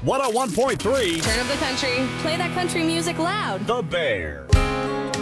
101.3. Turn up the country. Play that country music loud. The Bear.